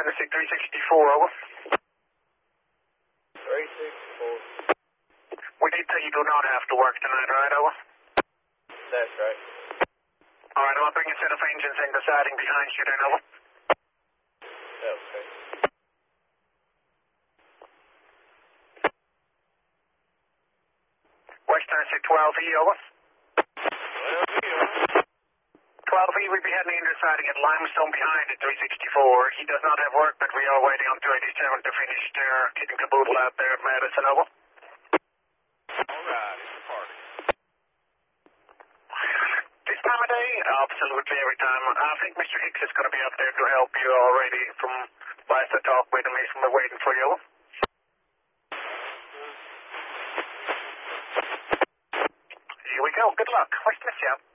Tennessee 364, over. 364. We did say you do not have to work tonight, right, over? That's right. Alright, I'll bring a set of engines in the siding behind you then, over. Okay. West Tennessee 12E, over. 12E, over. 12E, we'll be heading into siding at Limestone behind at 364. He does not have work, but we are waiting on 287 to finish their getting caboodle out there at Madison, over. Alright, it's a party. This time of day, absolutely every time. I think Mr. Hicks is going to be up there to help you already from last I talked with him. He's waiting for you. Here we go. Good luck. Where's Miss Yap?